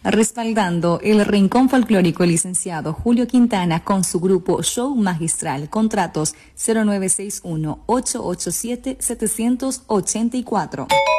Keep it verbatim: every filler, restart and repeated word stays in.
respaldando el Rincón Folclórico el licenciado Julio Quintana con su grupo Show Magistral. Contratos cero nueve seis uno, ocho ocho siete, siete ocho cuatro.